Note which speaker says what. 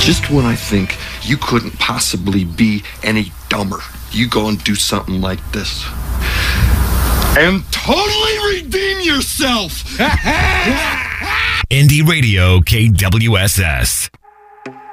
Speaker 1: Just when I think you couldn't possibly be any dumber, you go and do something like this. And totally redeem yourself!
Speaker 2: Indie Radio KWSS.